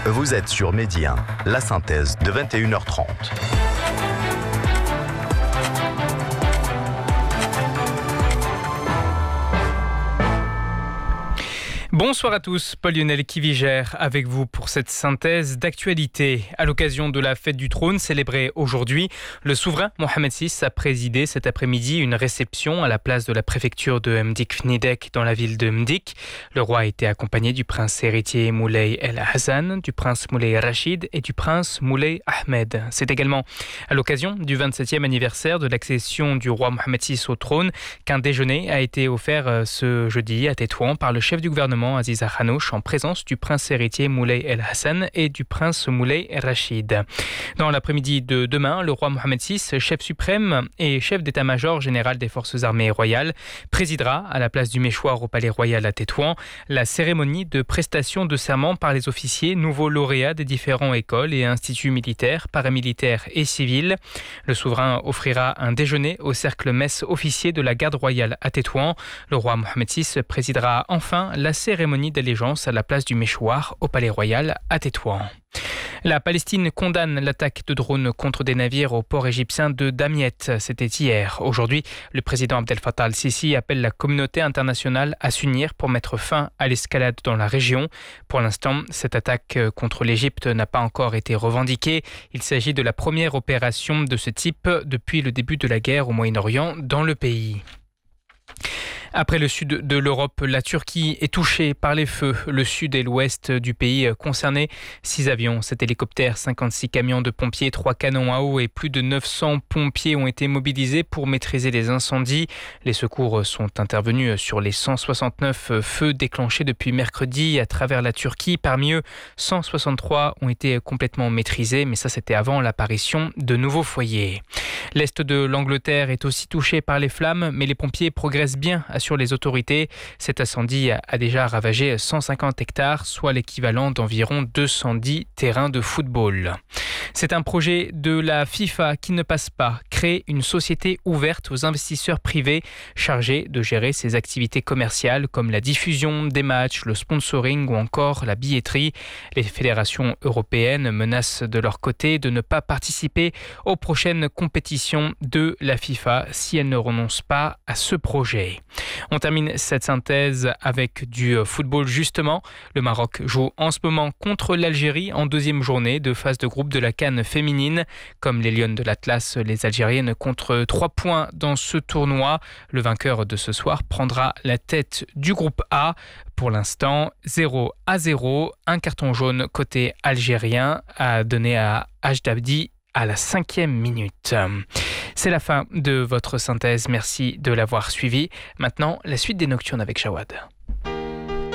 Vous êtes sur Midi 1, la synthèse de 21h30. Bonsoir à tous, Paul-Lionel Kivigère avec vous pour cette synthèse d'actualité. À l'occasion de la fête du trône célébrée aujourd'hui, le souverain Mohamed VI a présidé cet après-midi une réception à la place de la préfecture de Mdik-Fnidek dans la ville de Mdik. Le roi a été accompagné du prince héritier Moulay El Hassan, du prince Moulay Rachid et du prince Moulay Ahmed. C'est également à l'occasion du 27e anniversaire de l'accession du roi Mohamed VI au trône qu'un déjeuner a été offert ce jeudi à Tétouan par le chef du gouvernement Aziza Khanouch en présence du prince héritier Moulay El Hassan et du prince Moulay Rachid. Dans l'après-midi de demain, le roi Mohamed VI, chef suprême et chef d'état-major général des forces armées royales, présidera à la place du Méchoir au palais royal à Tétouan la cérémonie de prestation de serment par les officiers nouveaux lauréats des différentes écoles et instituts militaires, paramilitaires et civils. Le souverain offrira un déjeuner au cercle messe officier de la garde royale à Tétouan. Le roi Mohamed VI présidera enfin la cérémonie d'allégeance à la place du Méchoir au palais royal à Tétouan. La Palestine condamne l'attaque de drones contre des navires au port égyptien de Damiet. C'était hier. Aujourd'hui, le président Abdel Fattah al-Sisi appelle la communauté internationale à s'unir pour mettre fin à l'escalade dans la région. Pour l'instant, cette attaque contre l'Égypte n'a pas encore été revendiquée. Il s'agit de la première opération de ce type depuis le début de la guerre au Moyen-Orient dans le pays. Après le sud de l'Europe, la Turquie est touchée par les feux. Le sud et l'ouest du pays concernés. 6 avions, 7 hélicoptères, 56 camions de pompiers, 3 canons à eau et plus de 900 pompiers ont été mobilisés pour maîtriser les incendies. Les secours sont intervenus sur les 169 feux déclenchés depuis mercredi à travers la Turquie. Parmi eux, 163 ont été complètement maîtrisés, mais ça c'était avant l'apparition de nouveaux foyers. L'est de l'Angleterre est aussi touché par les flammes, mais les pompiers progressent bien, assurent les autorités. Cet incendie a déjà ravagé 150 hectares, soit l'équivalent d'environ 210 terrains de football. C'est un projet de la FIFA qui ne passe pas. Créer une société ouverte aux investisseurs privés chargés de gérer ses activités commerciales comme la diffusion des matchs, le sponsoring ou encore la billetterie. Les fédérations européennes menacent de leur côté de ne pas participer aux prochaines compétitions de la FIFA si elles ne renoncent pas à ce projet. On termine cette synthèse avec du football justement. Le Maroc joue en ce moment contre l'Algérie en deuxième journée de phase de groupe de la CAN féminine. Comme les Lionnes de l'Atlas, les Algériennes comptent 3 points dans ce tournoi. Le vainqueur de ce soir prendra la tête du groupe A. Pour l'instant, 0-0. Un carton jaune côté algérien a donné à Ajdabdi à la 5e minute. C'est la fin de votre synthèse. Merci de l'avoir suivi. Maintenant, la suite des Nocturnes avec Jawad.